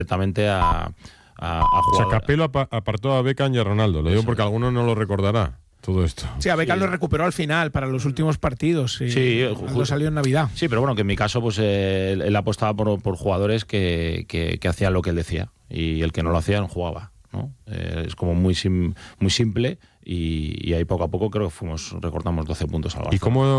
directamente a O jugar. sea, Capello apartó a Beckham y a Ronaldo. Lo digo porque alguno no lo recordará. Todo esto. Sí, a Beckham lo recuperó al final para los últimos partidos. Sí, Ronaldo salió en Navidad. Sí, pero bueno, que en mi caso pues él apostaba por jugadores que hacían lo que él decía, y el que no lo hacía no jugaba, ¿no? Es como muy simple, y ahí poco a poco creo que recortamos 12 puntos al Barça. ¿Y cómo